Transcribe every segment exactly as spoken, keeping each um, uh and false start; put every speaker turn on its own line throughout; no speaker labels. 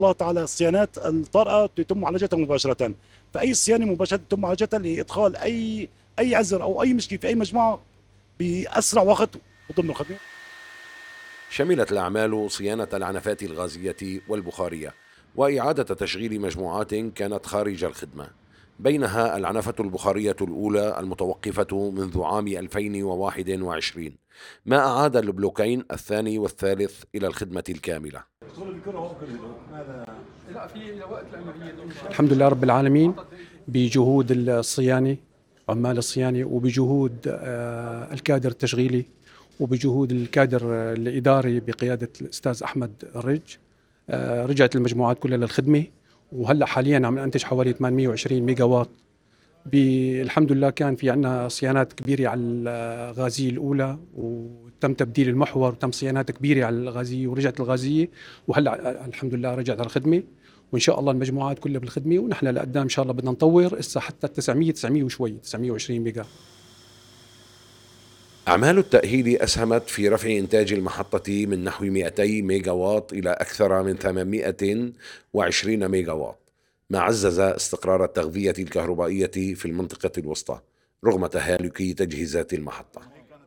الله تعالى الصيانات الطارئه تتم معالجتها مباشره، فاي صيانه مباشره تتم معالجتها لادخال اي اي عذر او اي مشكله في اي مجموعه باسرع وقت ضمن الخدمه.
شملت الأعمال صيانة العنفات الغازية والبخارية وإعادة تشغيل مجموعات كانت خارج الخدمة، بينها العنفة البخارية الأولى المتوقفة منذ عام ألفين وواحد وعشرين، ما أعاد البلوكين الثاني والثالث إلى الخدمة الكاملة.
الحمد لله رب العالمين بجهود الصيانة، عمال الصيانة، وبجهود الكادر التشغيلي، وبجهود الكادر الإداري بقيادة الأستاذ أحمد الرج. رجعت المجموعات كلها للخدمة، وهلأ حاليا عم ننتج حوالي ثمانمئة وعشرين ميجا واط. الحمد لله كان في عنا صيانات كبيرة على الغازية الأولى، وتم تبديل المحور، وتم صيانات كبيرة على الغازية، ورجعت الغازية، وهلأ الحمد لله رجعت على الخدمة، وإن شاء الله المجموعات كلها بالخدمة، ونحن لقدام إن شاء الله بدنا نطور إسا حتى تسعمئة تسعمئة وشوي تسعمئة وعشرين ميجا.
أعمال التأهيل أسهمت في رفع إنتاج المحطة من نحو مئتي ميجا واط إلى أكثر من ثمانمئة وعشرين ميجا واط، ما عزز استقرار التغذية الكهربائية في المنطقة الوسطى رغم تهالك تجهيزات المحطة.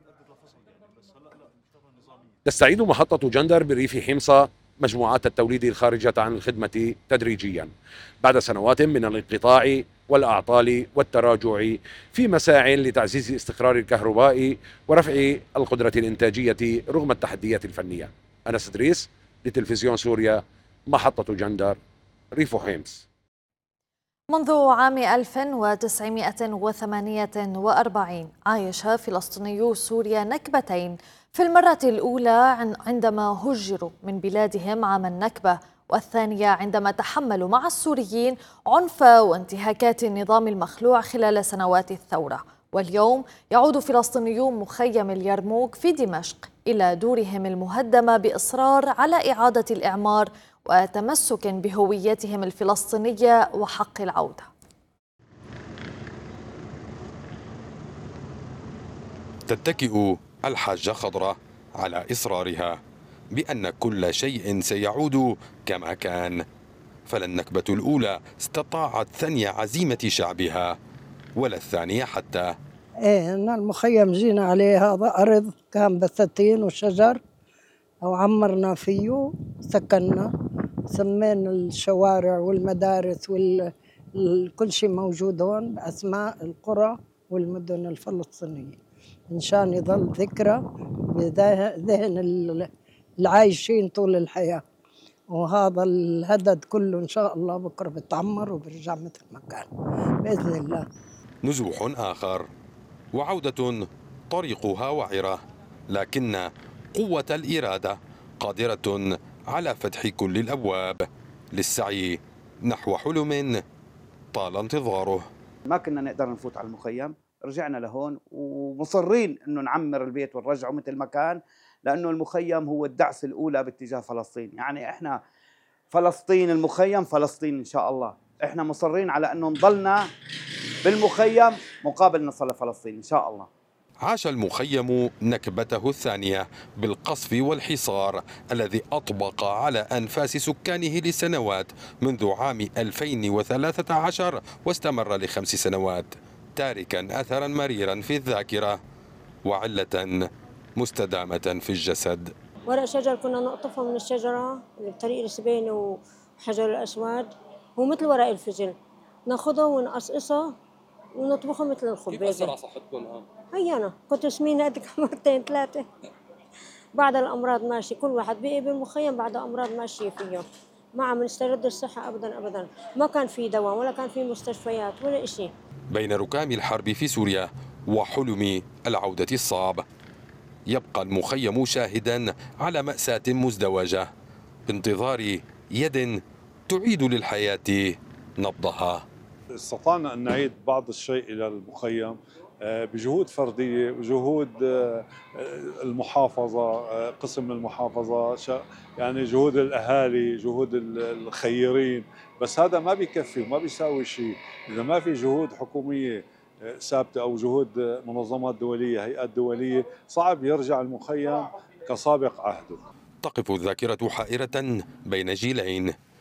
تستعيد محطة جندر بريف حمصة مجموعات التوليد الخارجة عن الخدمة تدريجيا بعد سنوات من الانقطاع والأعطال والتراجع في مساع لتعزيز استقرار الكهرباء ورفع القدرة الإنتاجية رغم التحديات الفنية. أنس إدريس لتلفزيون سوريا، محطة جندر، ريف حمص.
منذ عام ألف وتسعمئة وثمانية وأربعين عايش فلسطينيو سوريا نكبتين، في المرة الأولى عندما هجروا من بلادهم عام النكبة، والثانية عندما تحملوا مع السوريين عنف وانتهاكات النظام المخلوع خلال سنوات الثورة. واليوم يعود فلسطينيو مخيم اليرموك في دمشق إلى دورهم المهدمة بإصرار على إعادة الإعمار وتمسك بهويتهم الفلسطينية وحق العودة.
تتكئ الحاجة خضرة على إصرارها بأن كل شيء سيعود كما كان، فلا النكبة الأولى استطاعت ثني عزيمة شعبها ولا الثانية حتى.
ايه المخيم جينا عليه، هذا أرض كان بساتين وشجر، وعمرنا فيه، سكننا، سمينا الشوارع والمدارس وكل شيء موجود هون بأسماء القرى والمدن الفلسطينية، إنشان يظل ذكرى بذهن العايشين طول الحياة. وهذا الهدد كله إن شاء الله بكرة بتعمر وبرجع مثل ما كان بإذن الله.
نزوح آخر وعودة طريقها وعرة، لكن قوة الإرادة قادرة على فتح كل الأبواب للسعي نحو حلم طال انتظاره.
ما كنا نقدر نفوت على المخيم، رجعنا لهون ومصرين انه نعمر البيت ونرجعه مثل ما كان، لانه المخيم هو الدعسه الاولى باتجاه فلسطين. يعني احنا فلسطين، المخيم فلسطين ان شاء الله، احنا مصرين على انه نضلنا بالمخيم مقابل نصل لفلسطين ان شاء الله.
عاش المخيم نكبته الثانية بالقصف والحصار الذي أطبق على أنفاس سكانه لسنوات منذ عام ألفين وثلاثة عشر واستمر لخمس سنوات، تاركا أثرا مريرا في الذاكرة وعلة مستدامة في الجسد.
ورق شجر كنا نقطفه من الشجرة بطريق السبينة وحجر الأسود، هو مثل ورق الفجل، ناخده ونقصقصه ونطبخه مثل الخبز. كيف أثر على صحتكم؟ هي أنا كنت سمينة قدك مرتين ثلاثة. بعد الأمراض ماشي، كل واحد بقي بالمخيم بعد أمراض ماشية فيه، ما عم نسترد الصحة أبدا أبدا، ما كان في دواء ولا كان في مستشفيات ولا إشي.
بين ركام الحرب في سوريا وحلم العودة الصعب، يبقى المخيم شاهدا على مأساة مزدوجة بانتظار يد تعيد للحياة نبضها.
استطعنا أن نعيد بعض الشيء إلى المخيم بجهود فردية وجهود المحافظة، قسم المحافظة، يعني جهود الأهالي، جهود الخيرين، بس هذا ما بيكفي وما بيساوي شيء إذا ما في جهود حكومية ثابتة أو جهود منظمات دولية، هيئات دولية. صعب يرجع المخيم كسابق عهده.
تقف الذاكرة حائرة بين جيلين،